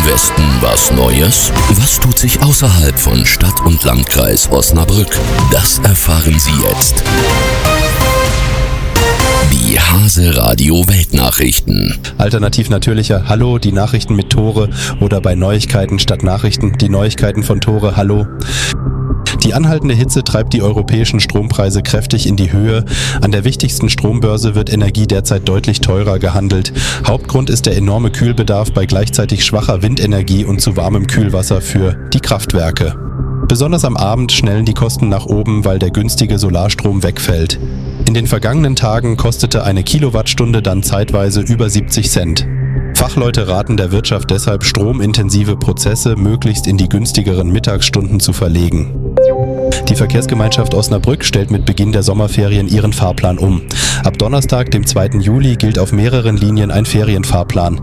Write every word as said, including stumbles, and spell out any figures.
Westen was Neues? Was tut sich außerhalb von Stadt und Landkreis Osnabrück? Das erfahren Sie jetzt. Die Hase Radio Weltnachrichten. Alternativ natürlicher Hallo, die Nachrichten mit Tore oder bei Neuigkeiten statt Nachrichten die Neuigkeiten von Tore Hallo. Die anhaltende Hitze treibt die europäischen Strompreise kräftig in die Höhe. An der wichtigsten Strombörse wird Energie derzeit deutlich teurer gehandelt. Hauptgrund ist der enorme Kühlbedarf bei gleichzeitig schwacher Windenergie und zu warmem Kühlwasser für die Kraftwerke. Besonders am Abend schnellen die Kosten nach oben, weil der günstige Solarstrom wegfällt. In den vergangenen Tagen kostete eine Kilowattstunde dann zeitweise über siebzig Cent. Fachleute raten der Wirtschaft deshalb, stromintensive Prozesse möglichst in die günstigeren Mittagsstunden zu verlegen. Die Verkehrsgemeinschaft Osnabrück stellt mit Beginn der Sommerferien ihren Fahrplan um. Ab Donnerstag, dem zweiten Juli, gilt auf mehreren Linien ein Ferienfahrplan.